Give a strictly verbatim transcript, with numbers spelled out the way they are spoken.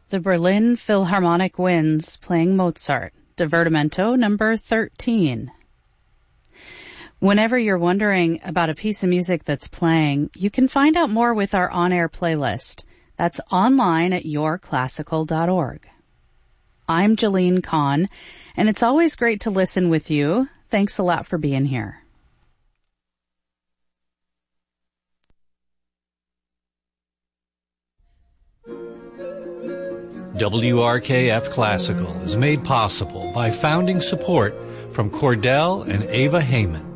The Berlin Philharmonic Winds playing Mozart, Divertimento number thirteen. Whenever you're wondering about a piece of music that's playing, you can find out more with our on-air playlist. That's online at your classical dot org. I'm Jalene Kahn, and it's always great to listen with you. Thanks a lot for being here. W R K F Classical is made possible by founding support from Cordell and Ava Heyman.